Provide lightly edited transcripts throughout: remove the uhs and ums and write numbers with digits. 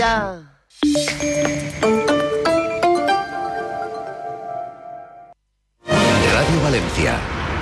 Valencia. Radio Valencia.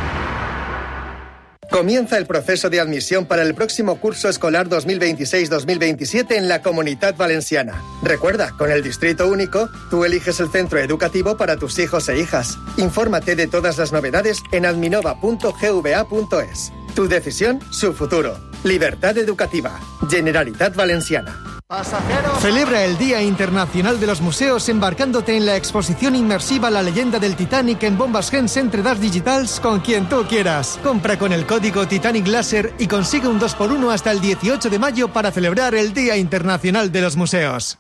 Comienza el proceso de admisión para el próximo curso escolar 2026-2027 en la Comunitat Valenciana. Recuerda, con el Distrito Único, tú eliges el centro educativo para tus hijos e hijas. Infórmate de todas las novedades en adminova.gva.es. Tu decisión, su futuro. Libertad educativa. Generalitat Valenciana. ¡Pasajeros! Celebra el Día Internacional de los Museos embarcándote en la exposición inmersiva La leyenda del Titanic en Bombas Gens entre Das Digitals con quien tú quieras. Compra con el código Titanic Láser y consigue un 2x1 hasta el 18 de mayo para celebrar el Día Internacional de los Museos.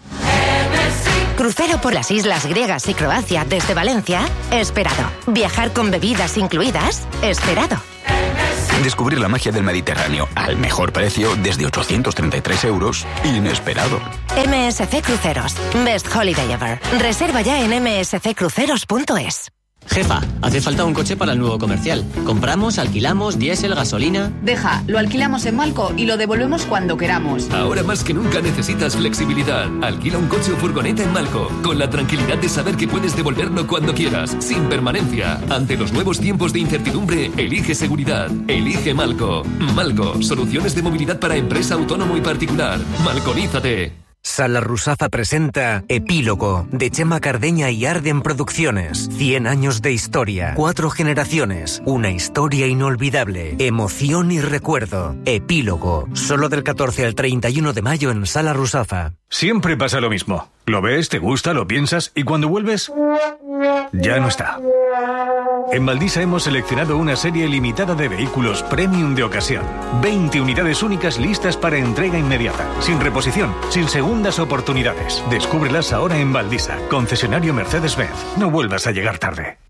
Crucero por las islas griegas y Croacia desde Valencia, esperado. Viajar con bebidas incluidas, esperado. Descubrir la magia del Mediterráneo al mejor precio desde 833 euros, inesperado. MSC Cruceros. Best Holiday Ever. Reserva ya en msccruceros.es. Jefa, hace falta un coche para el nuevo comercial. Compramos, alquilamos, diésel, gasolina... Deja, lo alquilamos en Malco y lo devolvemos cuando queramos. Ahora más que nunca necesitas flexibilidad. Alquila un coche o furgoneta en Malco, con la tranquilidad de saber que puedes devolverlo cuando quieras, sin permanencia. Ante los nuevos tiempos de incertidumbre, elige seguridad. Elige Malco. Malco, soluciones de movilidad para empresa, autónomo y particular. Malconízate. Sala Rusafa presenta Epílogo, de Chema Cardeña y Arden Producciones. 100 años de historia, 4 generaciones, una historia inolvidable, emoción y recuerdo. Epílogo, solo del 14 al 31 de mayo en Sala Rusafa. Siempre pasa lo mismo. Lo ves, te gusta, lo piensas y cuando vuelves, ya no está. En Valdisa hemos seleccionado una serie limitada de vehículos premium de ocasión. 20 unidades únicas listas para entrega inmediata, sin reposición, sin segundas oportunidades. Descúbrelas ahora en Valdisa, concesionario Mercedes-Benz. No vuelvas a llegar tarde.